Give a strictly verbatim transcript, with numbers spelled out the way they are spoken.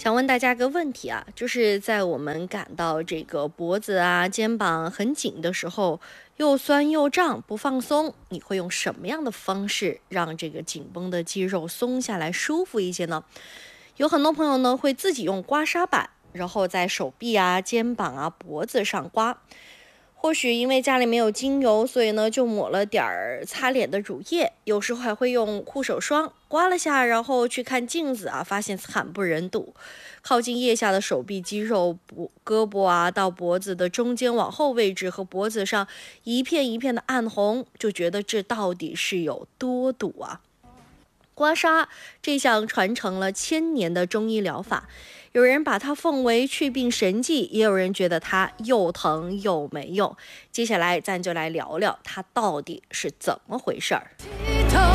想问大家个问题啊，就是在我们感到这个脖子啊、肩膀很紧的时候，又酸又胀，不放松，你会用什么样的方式让这个紧绷的肌肉松下来，舒服一些呢？有很多朋友呢会自己用刮痧板，然后在手臂啊、肩膀啊、脖子上刮。或许因为家里没有精油，所以呢就抹了点儿擦脸的乳液，有时候还会用护手霜刮了下，然后去看镜子啊，发现惨不忍睹。靠近腋下的手臂肌肉、脖胳膊啊到脖子的中间往后位置和脖子上一片一片的暗红，就觉得这到底是有多堵啊！刮痧这项传承了千年的中医疗法，有人把它奉为祛病神技，也有人觉得它又疼又没用。接下来咱就来聊聊它到底是怎么回事儿。